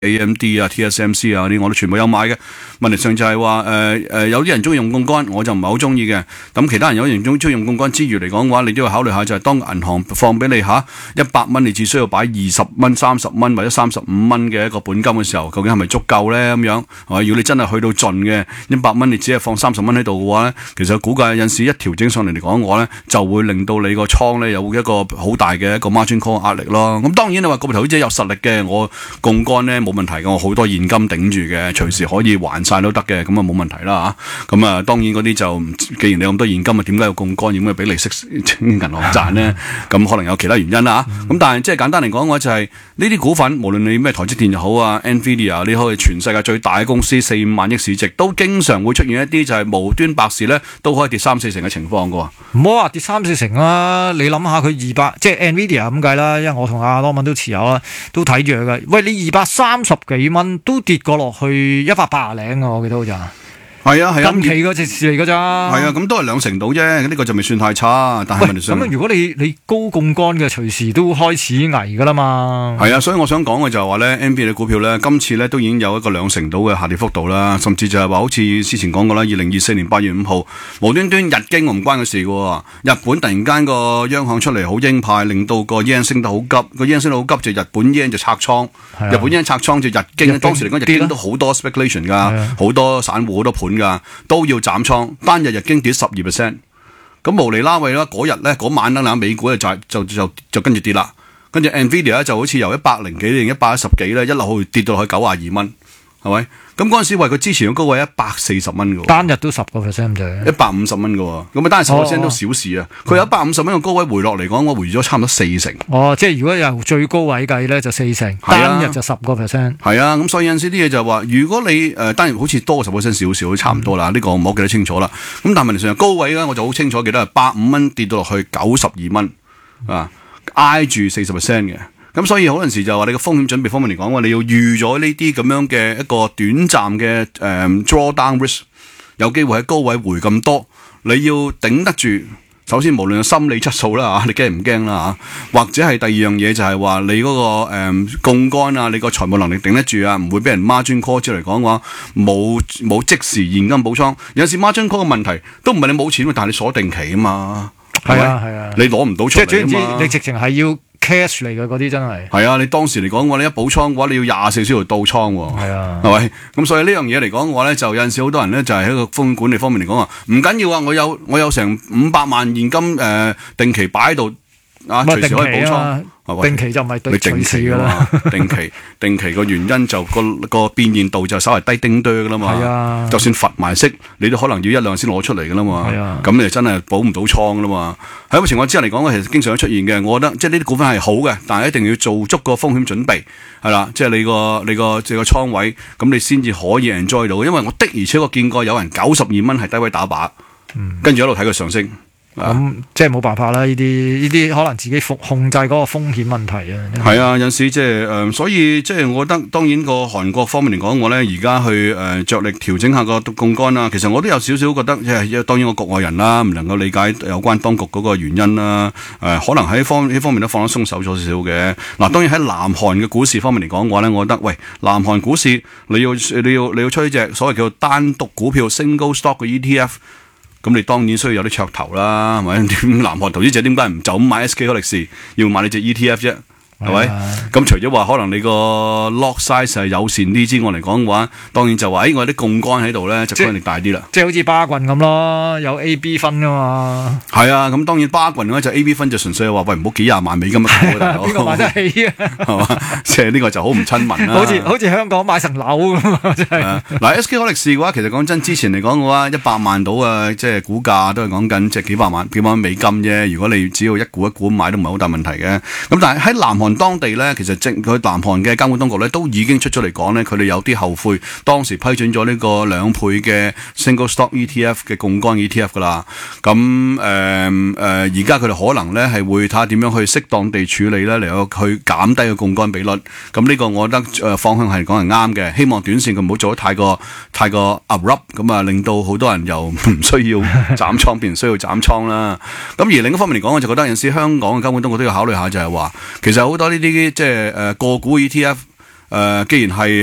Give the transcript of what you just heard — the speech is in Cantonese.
AMD 啊、TSMC 啊嗰啲我都全部有買嘅。問題上就係話有啲人中意用槓桿，我就唔係好中意嘅。咁其他人有啲人中意用槓桿之餘嚟講嘅話，你都要考慮下就係當銀行放俾你100蚊，你只需要擺20蚊、30蚊或者35蚊嘅一個本金嘅時候，究竟係咪足夠咧？咁樣係嘛？如果你真係去到盡嘅100蚊，你只係放30蚊喺度嘅話咧，其實估計有陣時一調整上嚟講嘅話咧，就會令到你個倉咧有一個好大嘅一個 margin call 壓力咯。咁當然你話個別投資者有實力嘅，我槓桿咧冇問題嘅，我好多現金頂住嘅，隨時可以還晒都得嘅，咁啊冇問題啦嚇。咁啊當然嗰啲就既然你有咁多現金啊，點解有槓桿點解俾利息銀行賺咧？咁可能有其他原因啦嚇。咁但係即係簡單嚟講嘅話，就係呢啲股份，無論你咩台積電又好啊 ，Nvidia 你可以全世界最大嘅公司4-5萬億市值，都經常會出現一啲就係無端白事咧，都可以跌3-4成嘅情況嘅喎。 唔好話跌3-4成啦，你諗下佢200，即係 Nvidia 咁計啦，因為我同阿羅文都持有啦，都睇住佢嘅。喂，你230幾蚊都跌過落去180零啊，我記得好似係啊，近期嗰隻事嚟㗎咋？係啊，咁都係2成到啫，呢個就未算太差。但係問題上， 咁如果你高槓桿嘅，隨時都開始危㗎啦嘛。 係啊，所以我想講嘅就係話咧 ，NBA 嘅股票咧，今次咧都已經有一個2成到嘅下跌幅度啦，甚至就係話好似之前講過啦，2024年8月5號無端端日經我唔關佢事嘅，日本突然間個央行出嚟好鷹派，令到個 yen 升得好急，個 yen 升得好急就日本 yen 就拆倉，日本 yen 拆倉就日經當時嚟講日經都好多 speculation 㗎，好多散戶好多盤。都要斬倉，單日日經跌12%，咁無厘啦喂啦，嗰日咧嗰晚啦，美股就跟住跌啦，跟住 Nvidia 咧就好似由100零幾定110幾咧，一路跌到去92蚊，係咪？咁嗰陣時為佢之前嘅高位140蚊嘅喎， 單日都10%咁滯 ，150蚊嘅喎，咁啊單日10%都小事啊！佢有150蚊嘅高位回落嚟講，我回咗差唔多4成。 哦，即係如果由最高位計咧就4成，單日就10%。 係啊，咁所以有陣時啲嘢就係話，如果你單日好似多10%少少，都差唔多啦。呢個我唔好記得清楚啦。咁但係問題上高位咧，我就好清楚記得係85蚊跌到落去92蚊啊，挨住40% 嘅。咁所以好多時就話你個風險準備方面嚟講，你要預咗呢啲咁樣嘅一個短暫嘅drawdown risk， 有機會喺高位回咁多，你要頂得住。首先無論係心理質素啦嚇，你驚唔驚啦嚇？或者係第二樣嘢就係話你嗰個槓桿啊，你個財務能力頂得住啊，唔會俾人 margin call 出嚟講嘅話，冇即時現金補倉。有時 margin call 嘅問題都唔係你冇錢，但係你鎖定期啊嘛， 係啊， 你攞唔到出嚟啊嘛， 即係總之你直情係要 cash 嚟嘅嗰啲真係。係啊，你當時嚟講嘅話，你一補倉嘅話，你要24小時到倉喎。係啊， 係咪？咁所以呢樣嘢嚟講嘅話咧，就有陣時好多人咧就係喺個風險管理方面嚟講話，唔緊要啊，我有成500萬現金定期擺喺度啊，隨時可以補倉。 定期就唔係對定期㗎嘛，定期個原因就個變現度就稍為低丁多㗎啦嘛。係啊，就算罰埋息，你都可能要1-2先攞出嚟㗎啦嘛。係啊，咁你真係補唔到倉㗎啦嘛。喺咁嘅情況之下嚟講，其實經常都出現嘅。我覺得即係呢啲股份係好嘅，但係一定要做足個風險準備，係啦，即係你個倉位，咁你先至可以 enjoy 到。因為我的而且確見過有人92蚊係低位打靶，跟住一路睇佢上升。 咁即係冇辦法啦，呢啲可能自己控制嗰個風險問題啊。 係啊，有陣時即係所以即係我覺得，當然個韓國方面嚟講，我咧而家去着力調整下個槓桿啦。其實我都有少少覺得，即係當然我國外人啦，唔能夠理解有關當局嗰個原因啦。可能喺呢方面都放得鬆手咗少少嘅。嗱，當然喺南韓嘅股市方面嚟講嘅話咧，我覺得喂，南韓股市你要吹隻所謂叫做單獨股票 single stock 嘅 ETF。咁你當然需要有啲噱頭啦，係咪？南韓投資者點解唔就咁買 SK 海力士，要買你隻 ETF 啫？係咪？咁除咗話可能你個 lot size 係友善啲之外嚟講嘅話，當然就話我有啲槓桿喺度咧，就吸引力大啲啦。即係好似巴郡咁咯，有 A、B 分噶嘛。 係啊，咁當然巴郡嘅話就 A、B 分就純粹係話喂，唔好幾廿萬美金啊， 邊個買得起啊？ 係嘛？即係呢個就好唔親民啦。 好似香港買層樓咁啊！真係。 嗱 SK 海力士嘅話，其實講真，之前嚟講嘅話，100萬到啊，即係股價都係講緊即係幾百萬美金啫。如果你只要一股一股買都唔係好大問題嘅。咁但係喺南韓當地咧，其實佢南韓嘅監管當局咧都已經出咗嚟講咧，佢哋有啲後悔當時批准咗呢個2倍嘅 single stock ETF 嘅槓桿 ETF 噶啦。咁而家佢哋可能咧係會睇下點樣去適當地處理咧，嚟去減低個槓桿比率。咁呢個我覺得方向係講係啱嘅。希望短線佢唔好做得太過 abrupt， 咁啊令到好多人又唔需要斬倉，變需要斬倉啦。咁而另一方面嚟講，我就覺得有陣時香港嘅監管當局都要考慮下，就係話其實好多呢啲即係個股 ETF 既然係